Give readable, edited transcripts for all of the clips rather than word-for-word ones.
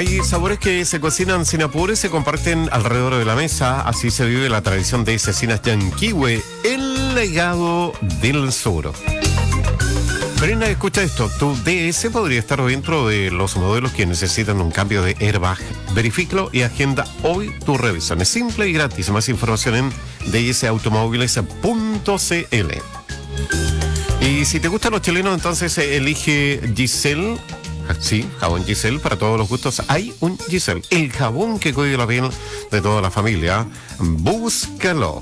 Hay sabores que se cocinan sin apuro y se comparten alrededor de la mesa. Así se vive la tradición de Cecinas Yanquihue, el legado del sur. Brenda, escucha esto. Tu DS podría estar dentro de los modelos que necesitan un cambio de airbag. Verifícalo y agenda hoy tu revisión. Es simple y gratis. Más información en dsautomóviles.cl. Y si te gustan los chilenos, entonces elige Giselle. Sí, jabón Giselle para todos los gustos. Hay un Giselle, el jabón que cuida la piel de toda la familia. Búscalo.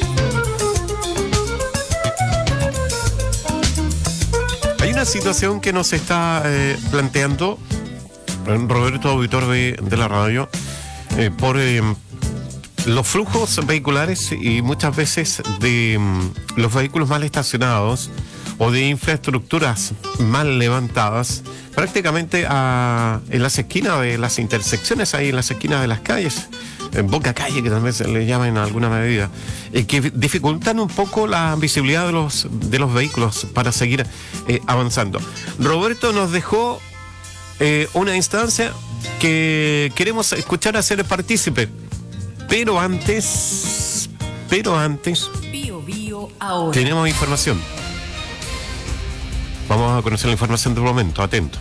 Hay una situación que nos está planteando Roberto, auditor de la radio, por los flujos vehiculares y muchas veces de los vehículos mal estacionados o de infraestructuras mal levantadas, prácticamente en las esquinas de las intersecciones, ahí en las esquinas de las calles, en boca calle, que también se le llama en alguna medida, que dificultan un poco la visibilidad de los vehículos para seguir avanzando. Roberto nos dejó una instancia que queremos escuchar a ser partícipe, pero antes ahora. Tenemos información. Vamos a conocer la información del momento, atento.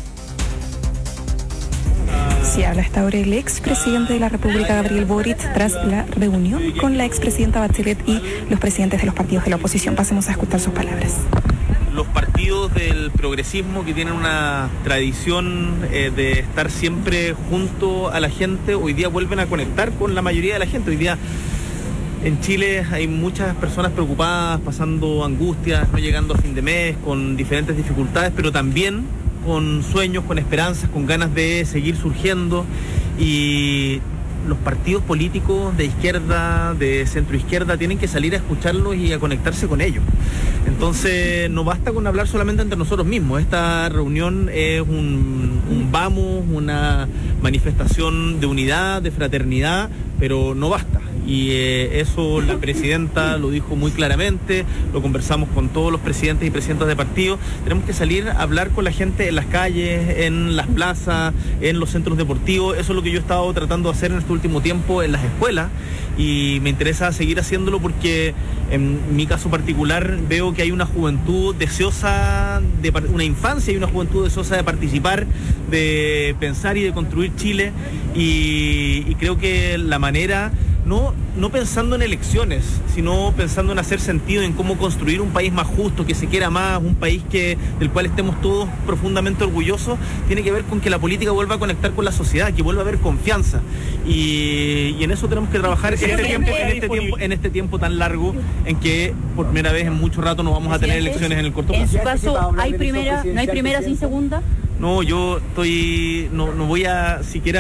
Sí, habla hasta ahora el expresidente de la República, Gabriel Boric, tras la reunión con la expresidenta Bachelet y los presidentes de los partidos de la oposición. Pasemos a escuchar sus palabras. Los partidos del progresismo, que tienen una tradición de estar siempre junto a la gente, hoy día vuelven a conectar con la mayoría de la gente. Hoy día en Chile hay muchas personas preocupadas, pasando angustias, no llegando a fin de mes, con diferentes dificultades, pero también con sueños, con esperanzas, con ganas de seguir surgiendo. Y los partidos políticos de izquierda, de centroizquierda, tienen que salir a escucharlos y a conectarse con ellos. Entonces no basta con hablar solamente entre nosotros mismos. Esta reunión es un vamos, una manifestación de unidad, de fraternidad, pero no basta. Y eso la presidenta lo dijo muy claramente, lo conversamos con todos los presidentes y presidentas de partidos. Tenemos que salir a hablar con la gente en las calles, en las plazas, en los centros deportivos. Eso es lo que yo he estado tratando de hacer en este último tiempo en las escuelas, y me interesa seguir haciéndolo porque en mi caso particular veo que hay una juventud deseosa, una infancia y una juventud deseosa de participar, de pensar y de construir Chile, y creo que la manera, no pensando en elecciones, sino pensando en hacer sentido, en cómo construir un país más justo, que se quiera más, un país del cual estemos todos profundamente orgullosos, tiene que ver con que la política vuelva a conectar con la sociedad, que vuelva a haber confianza. Y en eso tenemos que trabajar en este tiempo tan largo, en que por primera vez en mucho rato no vamos a tener elecciones en el corto plazo. En su caso, ¿no hay primera sin segunda? No, yo no voy a siquiera